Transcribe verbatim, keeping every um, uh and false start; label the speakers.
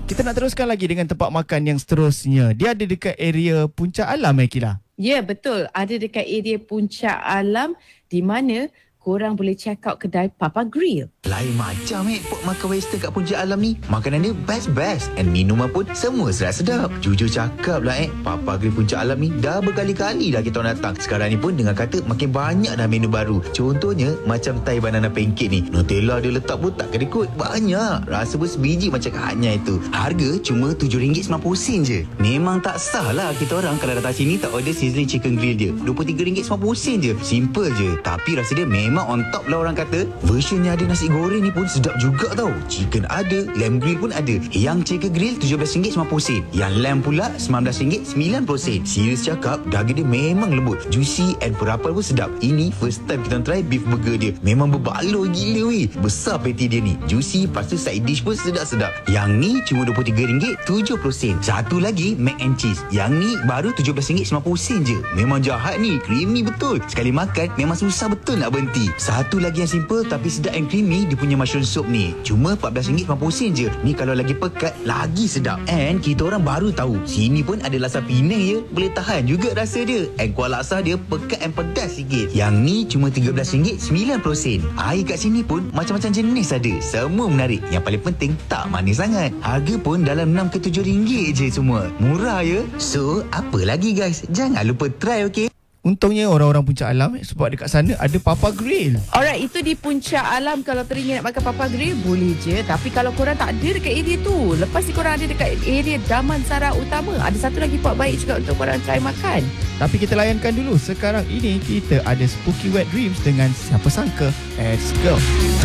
Speaker 1: Kita nak teruskan lagi dengan tempat makan yang seterusnya. Dia ada dekat area Puncak Alam, eh Kila?
Speaker 2: Ya, betul. Ada dekat area Puncak Alam di mana korang boleh check out kedai Papa Grill.
Speaker 3: Lain macam eh pok makan western kat Puncak Alam ni. Makanan dia best-best. And minuman pun semua sedap-sedap. Jujur cakap lah eh, Papa Grill Puncak Alam ni dah berkali-kali dah kita orang datang. Sekarang ni pun dengar kata makin banyak dah menu baru. Contohnya macam Thai banana pancake ni. Nutella dia letak pun tak kedekut. Banyak. Rasa pun sebiji macam katnya itu. Harga cuma tujuh ringgit sembilan puluh sen je. Memang tak sah lah kita orang kalau datang sini tak order sizzling chicken grill dia. dua puluh tiga ringgit sembilan puluh sen je. Simple je. Tapi rasa dia memang on top lah orang kata. Versionnya ada nasi goreng ni pun sedap juga tau. Chicken ada, lamb grill pun ada. Yang chicken grill tujuh belas ringgit sembilan puluh sen. Yang lamb pula sembilan belas ringgit sembilan puluh sen. Serius cakap, daging dia memang lembut, juicy and perapal pun sedap. Ini first time kita try beef burger dia. Memang berbaloi gila weh. Besar patty dia ni, juicy, lepas tu side dish pun sedap-sedap. Yang ni cuma dua puluh tiga ringgit tujuh puluh sen. Satu lagi mac and cheese. Yang ni baru tujuh belas ringgit sembilan puluh sen je. Memang jahat ni, creamy betul. Sekali makan memang susah betul nak berhenti. Satu lagi yang simple tapi sedap and creamy, dia punya mushroom soup ni. Cuma empat belas ringgit sembilan puluh sen je. Ni kalau lagi pekat, lagi sedap. And kita orang baru tahu, sini pun ada laksa Penang je. Boleh tahan juga rasa dia. And kuah laksa dia pekat and pedas sikit. Yang ni cuma tiga belas ringgit sembilan puluh sen. Air kat sini pun macam-macam jenis ada. Semua menarik. Yang paling penting, tak manis sangat. Harga pun dalam enam ke tujuh ringgit je semua. Murah ya. So, apa lagi guys? Jangan lupa try, okey?
Speaker 1: Untungnya orang-orang Puncak Alam eh, sebab dekat sana ada Papa Grill.
Speaker 2: Alright, itu di Puncak Alam. Kalau teringin nak makan Papa Grill, boleh je. Tapi kalau korang tak ada dekat area tu, lepas ni korang ada dekat area Damansara Utama, ada satu lagi spot baik juga untuk korang try makan.
Speaker 1: Tapi kita layankan dulu. Sekarang ini kita ada Spooky Wet Dreams dengan Siapa Sangka. Let's go.